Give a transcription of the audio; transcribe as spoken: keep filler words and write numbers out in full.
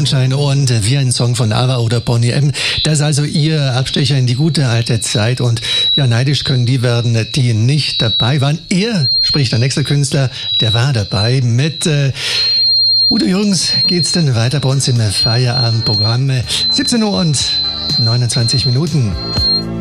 Sonnenschein und wie ein Song von Ava oder Bonnie M. Das ist also ihr Abstecher in die gute alte Zeit und ja, neidisch können die werden, die nicht dabei waren. Er, sprich der nächste Künstler, der war dabei. Mit äh, Udo Jürgens geht's dann weiter bei uns im Feierabendprogramm. siebzehn Uhr und neunundzwanzig Minuten.